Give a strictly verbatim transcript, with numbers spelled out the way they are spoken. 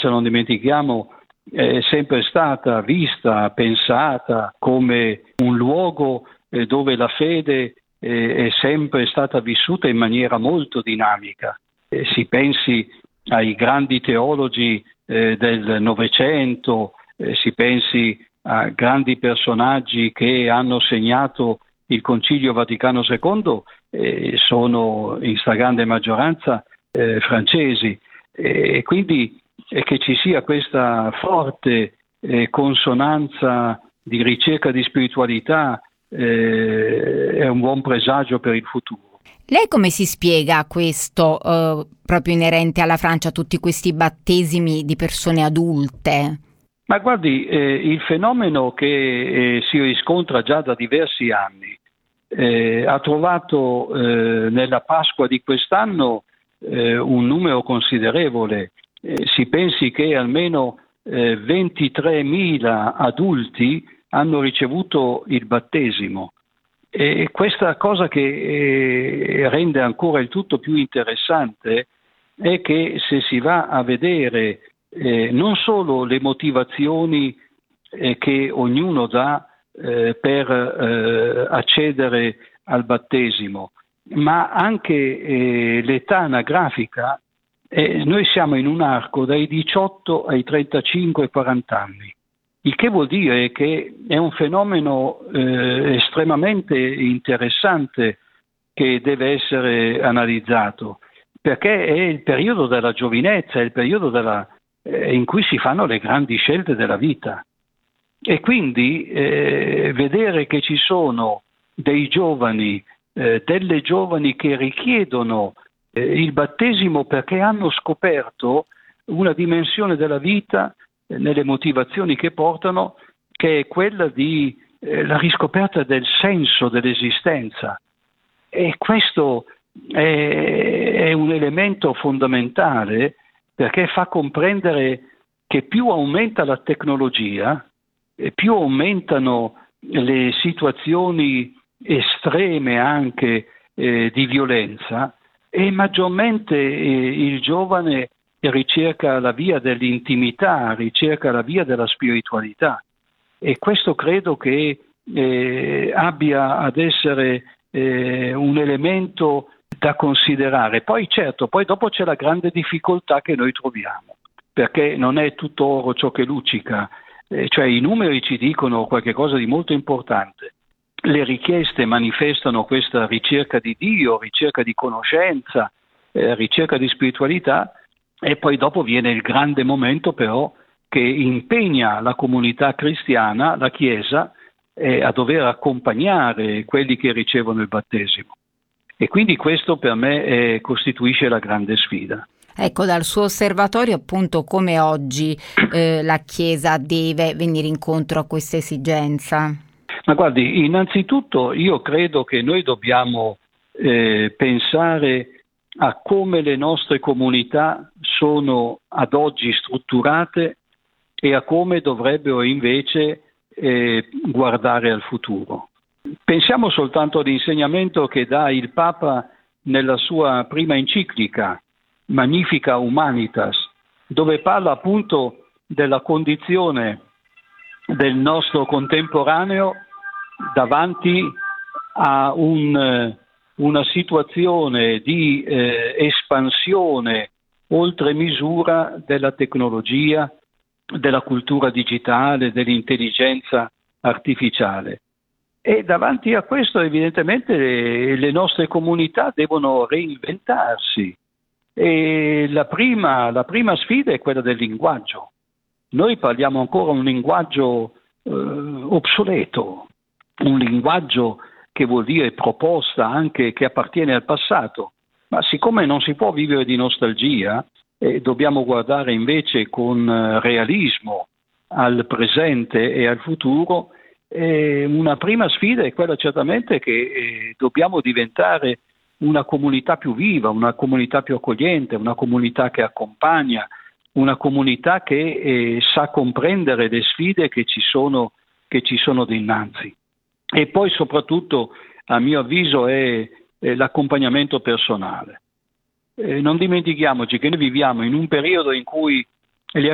Francia, non dimentichiamo, è sempre stata vista, pensata come un luogo eh, dove la fede eh, è sempre stata vissuta in maniera molto dinamica. Eh, si pensi ai grandi teologi eh, del Novecento, eh, si pensi a grandi personaggi che hanno segnato il Concilio Vaticano secondo, eh, sono in stragrande maggioranza eh, francesi, e quindi eh, che ci sia questa forte eh, consonanza di ricerca di spiritualità eh, è un buon presagio per il futuro. Lei come si spiega questo eh, proprio inerente alla Francia, tutti questi battesimi di persone adulte? Ma guardi, eh, il fenomeno che eh, si riscontra già da diversi anni eh, ha trovato eh, nella Pasqua di quest'anno eh, un numero considerevole. Eh, si pensi che almeno eh, ventitremila adulti hanno ricevuto il battesimo. E questa cosa che eh, rende ancora il tutto più interessante è che se si va a vedere eh, non solo le motivazioni eh, che ognuno dà eh, per eh, accedere al battesimo, ma anche eh, l'età anagrafica, eh, noi siamo in un arco dai diciotto ai trentacinque quaranta anni. Il che vuol dire che è un fenomeno eh, estremamente interessante che deve essere analizzato, perché è il periodo della giovinezza, è il periodo della, eh, in cui si fanno le grandi scelte della vita. E quindi eh, vedere che ci sono dei giovani, eh, delle giovani che richiedono eh, il battesimo perché hanno scoperto una dimensione della vita nelle motivazioni che portano, che è quella di eh, la riscoperta del senso dell'esistenza, e questo è, è un elemento fondamentale, perché fa comprendere che più aumenta la tecnologia e più aumentano le situazioni estreme anche eh, di violenza, e maggiormente eh, il giovane ricerca la via dell'intimità, ricerca la via della spiritualità, e questo credo che eh, abbia ad essere eh, un elemento da considerare. Poi certo, poi dopo c'è la grande difficoltà che noi troviamo, perché non è tutto oro ciò che luccica, eh, cioè i numeri ci dicono qualche cosa di molto importante, le richieste manifestano questa ricerca di Dio, ricerca di conoscenza, eh, ricerca di spiritualità. E poi dopo viene il grande momento però che impegna la comunità cristiana, la Chiesa, eh, a dover accompagnare quelli che ricevono il battesimo. E quindi questo per me eh, costituisce la grande sfida. Ecco, dal suo osservatorio, appunto, come oggi eh, la Chiesa deve venire incontro a questa esigenza? Ma guardi, innanzitutto io credo che noi dobbiamo eh, pensare a come le nostre comunità sono ad oggi strutturate e a come dovrebbero invece eh, guardare al futuro. Pensiamo soltanto all'insegnamento che dà il Papa nella sua prima enciclica, Magnificat Humanitas, dove parla appunto della condizione del nostro contemporaneo davanti a un una situazione di eh, espansione oltre misura della tecnologia, della cultura digitale, dell'intelligenza artificiale. E davanti a questo evidentemente le, le nostre comunità devono reinventarsi. E la prima, la prima sfida è quella del linguaggio. Noi parliamo ancora un linguaggio eh, obsoleto, un linguaggio che vuol dire proposta anche che appartiene al passato, ma siccome non si può vivere di nostalgia, eh, dobbiamo guardare invece con eh, realismo al presente e al futuro. Eh, una prima sfida è quella certamente che eh, dobbiamo diventare una comunità più viva, una comunità più accogliente, una comunità che accompagna, una comunità che eh, sa comprendere le sfide che ci sono, che ci sono dinanzi. E poi soprattutto, a mio avviso, è, è l'accompagnamento personale. Eh, non dimentichiamoci che noi viviamo in un periodo in cui